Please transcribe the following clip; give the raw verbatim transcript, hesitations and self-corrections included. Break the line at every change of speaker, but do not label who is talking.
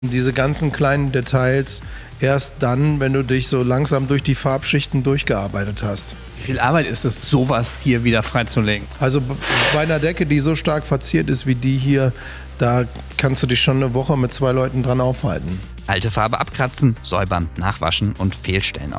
Diese ganzen kleinen Details erst dann, wenn du dich so langsam durch die Farbschichten durchgearbeitet hast.
Wie viel Arbeit ist es, sowas hier wieder freizulegen?
Also bei einer Decke, die so stark verziert ist wie die hier, da kannst du dich schon eine Woche mit zwei Leuten dran aufhalten.
Alte Farbe abkratzen, säubern, nachwaschen und Fehlstellen